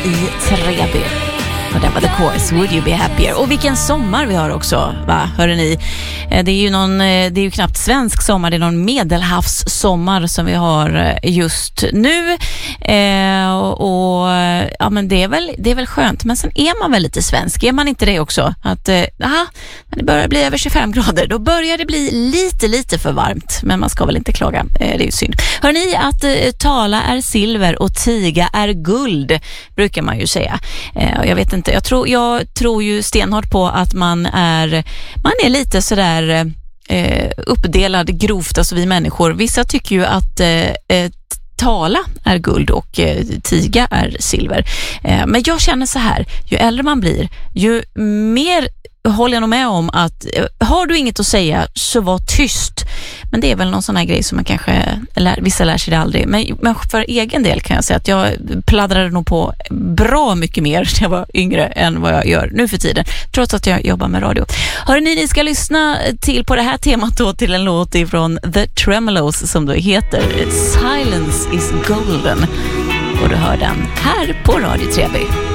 i Treby. Och det var The Course, Would You Be Happier. Och vilken sommar vi har också, va? Hörde ni? Det är ju knappt svensk sommar, det är någon medelhavssommar som vi har just nu. Ja, men det är väl skönt. Men sen är man väl lite svensk, är man inte det också? Att, när det börjar bli över 25 grader, då börjar det bli lite för varmt. Men man ska väl inte klaga, det är ju synd. Hör ni att tala är silver och tiga är guld, brukar man ju säga. Jag vet inte, jag tror ju stenhårt på att man är lite sådär uppdelad grovt, alltså vi människor. Vissa tycker ju att tala är guld och tiga är silver. Men jag känner så här, ju äldre man blir, ju mer håller jag nog med om att har du inget att säga så var tyst. Men det är väl någon sån här grej som man kanske vissa lär sig det aldrig. Men för egen del kan jag säga att jag pladdrade nog på bra mycket mer när jag var yngre än vad jag gör nu för tiden, trots att jag jobbar med radio. Hörrni, ni ska lyssna på det här temat då, till en låt ifrån The Tremolos som då heter Silence is Golden. Och du hör den här på Radio Treby.